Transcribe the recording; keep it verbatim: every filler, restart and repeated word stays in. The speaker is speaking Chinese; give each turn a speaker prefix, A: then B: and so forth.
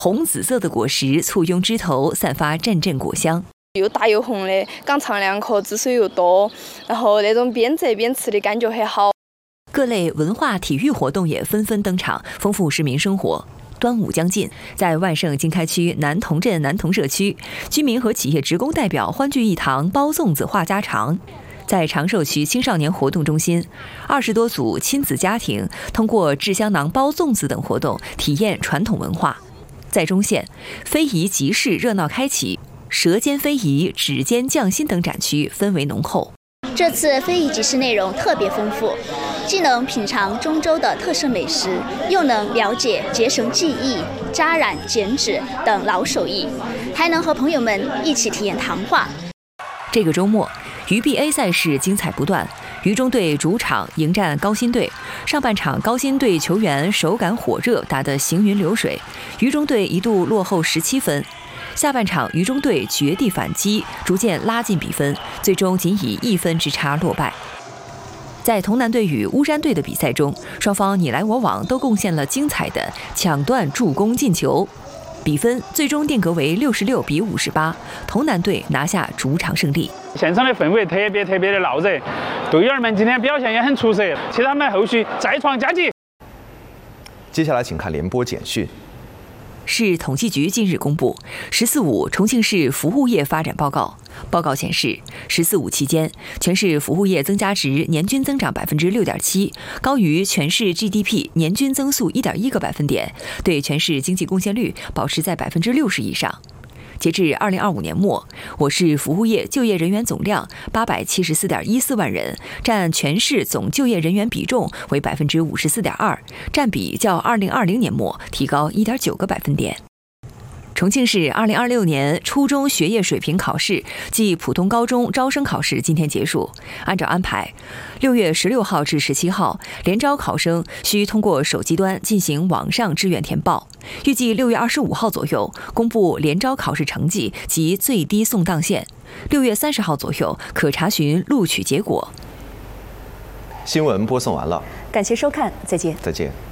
A: 红紫色的果实簇拥枝头，散发阵阵果香。
B: 又大又红的，刚尝两口，汁水又多，然后那种边摘边吃的感觉很好。
A: 各类文化体育活动也纷纷登场，丰富市民生活。端午将近，在万盛经开区南同镇南同社区，居民和企业职工代表欢聚一堂，包粽子话家常。在长寿区青少年活动中心，二十多组亲子家庭通过制香囊、包粽子等活动，体验传统文化。在中县，非遗集市热闹开启，舌尖非遗、指尖匠心等展区氛围浓厚。
C: 这次非遗集市内容特别丰富，既能品尝中州的特色美食，又能了解结绳技艺、扎染、剪纸等老手艺，还能和朋友们一起体验糖画。
A: 这个周末，鱼 B A 赛事精彩不断，渝中队主场迎战高新队。上半场高新队球员手感火热，打得行云流水，渝中队一度落后十七分。下半场渝中队绝地反击，逐渐拉近比分，最终仅以一分之差落败。在潼南队与巫山队的比赛中，双方你来我往，都贡献了精彩的抢断、助攻、进球。比分最终定格为六十六比五十八，潼南队拿下主场胜利。
D: 现场的氛围特别特别的闹热，队员们今天表现也很出色，期待他们后续再创佳绩。
E: 接下来请看联播简讯。
A: 市统计局近日公布《十四五》重庆市服务业发展报告。报告显示，“十四五”期间，全市服务业增加值年均增长百分之六点七，高于全市 G D P 年均增速一点一个百分点，对全市经济贡献率保持在百分之六十以上。截至二零二五年末，我市服务业就业人员总量八百七十四点一四万人，占全市总就业人员比重为百分之五十四点二，占比较二零二零年末提高一点九个百分点。重庆市二零二六年初中学业水平考试暨普通高中招生考试今天结束。按照安排，六月十六号至十七号，联招考生需通过手机端进行网上志愿填报。预计六月二十五号左右公布联招考试成绩及最低送档线，六月三十号左右可查询录取结果。
E: 新闻播送完了，
A: 感谢收看，再见。
E: 再见。